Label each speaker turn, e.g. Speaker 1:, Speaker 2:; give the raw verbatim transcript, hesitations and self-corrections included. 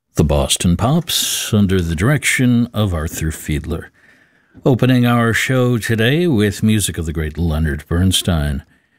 Speaker 1: The Boston Pops, under the direction of Arthur Fiedler. Opening our show today with music of the great Leonard Bernstein.